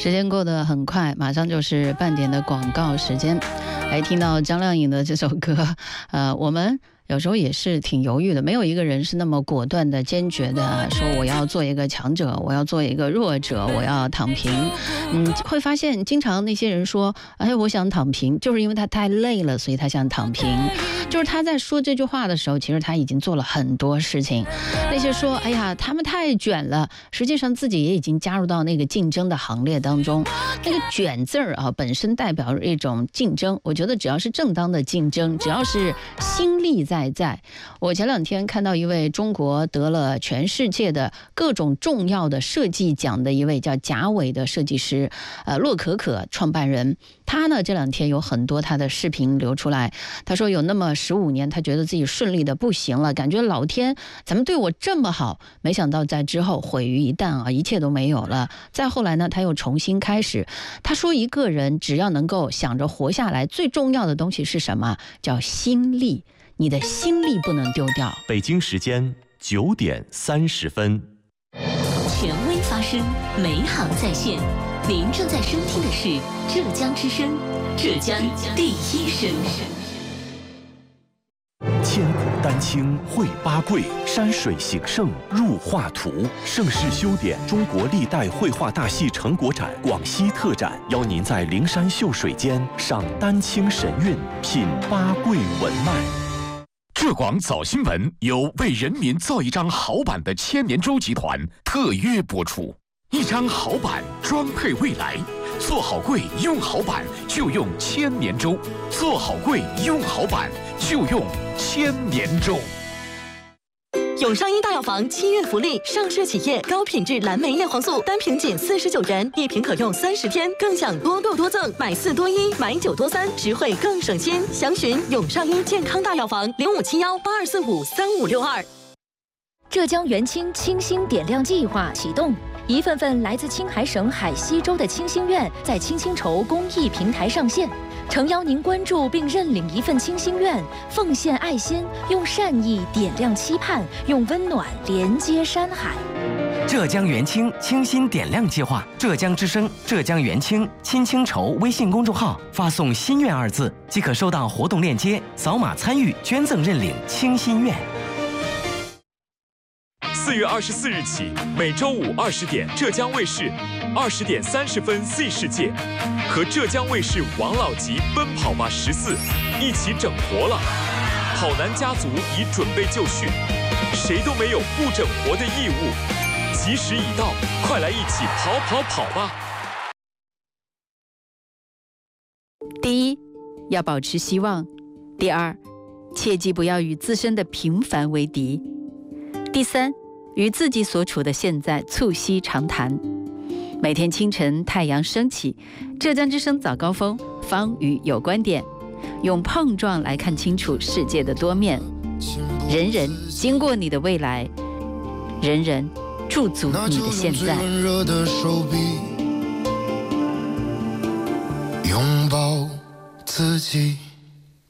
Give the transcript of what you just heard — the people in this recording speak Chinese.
时间过得很快，马上就是半点的广告时间。听到张靓颖的这首歌，我们有时候也是挺犹豫的，没有一个人是那么果断的、坚决的说我要做一个强者，我要做一个弱者，我要躺平。会发现经常那些人说，哎，我想躺平，就是因为他太累了，所以他想躺平。就是他在说这句话的时候，其实他已经做了很多事情。那些说，哎呀，他们太卷了，实际上自己也已经加入到那个竞争的行列当中。那个卷字儿啊，本身代表一种竞争。我觉得只要是正当的竞争，只要是心力在。我前2天看到一位中国得了全世界的各种重要的设计奖的一位叫贾伟的设计师，洛可可创办人。他呢这2天有很多他的视频流出来，他说有那么15年，他觉得自己顺利的不行了，感觉老天怎么对我这么好，没想到在之后毁于一旦啊，一切都没有了。再后来呢，他又重新开始。他说一个人只要能够想着活下来，最重要的东西是什么？叫心力。你的心力不能丢掉。 北京时间9点30分， 权威发声，美好在线。您正在收听的是浙江之声，浙江第一声。 千古丹青绘八桂，山水形胜入画图。盛世修典中国历代绘画大戏成果展广西特展，邀您在灵山秀水间赏丹青神韵，品八桂文脉。 浙广早新闻由为人民造一张好版的千年舟集团特约播出。一张好版装配未来，做好柜用好版就用千年舟，做好柜用好版就用千年舟。 永上一大药房7月福利，上市企业高品质蓝莓叶黄素单瓶仅49元，1瓶可用30天，更享多购多赠，买4多1，买9多3，实惠更省心。详询永上一健康大药房057182453562。 浙江元清清新点亮计划启动，一份份来自青海省海西州的清心愿在青薪筹公益平台上线，诚邀您关注并认领一份清心愿，奉献爱心，用善意点亮期盼，用温暖连接山海。 浙江元清清新点亮计划，浙江之声、浙江元清青青筹微信公众号发送“心愿”2字，即可收到活动链接，扫码参与捐赠认领清心愿。 4月24日起，每周五20点，浙江卫视20点30分 Z 世界和浙江卫视王老吉奔跑吧14一起整活了。跑男家族已准备就绪，谁都没有不整活的义务。吉时已到，快来一起跑吧！ 第一，要保持希望；第二，切记不要与自身的平凡为敌；第三，与自己所处的现在促膝长谈。每天清晨太阳升起，浙江之声早高峰，方宇有观点，用碰撞来看清楚世界的多面。人人经过你的未来，人人驻足你的现在。 温热的手臂，拥抱自己。